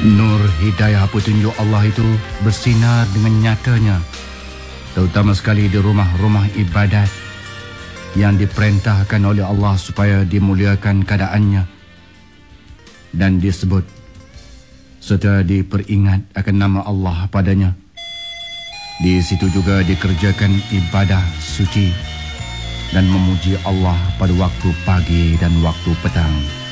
Nur hidayah petunjuk Allah itu bersinar dengan nyatanya, terutama sekali di rumah-rumah ibadat yang diperintahkan oleh Allah supaya dimuliakan keadaannya dan disebut serta diperingat akan nama Allah padanya. Di situ juga dikerjakan ibadah suci dan memuji Allah pada waktu pagi dan waktu petang.